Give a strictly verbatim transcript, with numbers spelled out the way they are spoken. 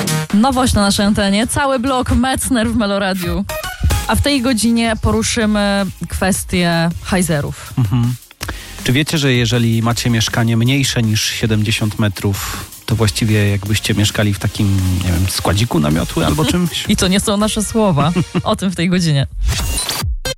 Nowość na naszej antenie, cały blok Metzner w Meloradiu. A w tej godzinie poruszymy kwestię hajzerów. Mhm. Czy wiecie, że jeżeli macie mieszkanie mniejsze niż siedemdziesiąt metrów, to właściwie jakbyście mieszkali w takim, nie wiem, składziku na miotły albo czymś? I to nie są nasze słowa. O tym w tej godzinie.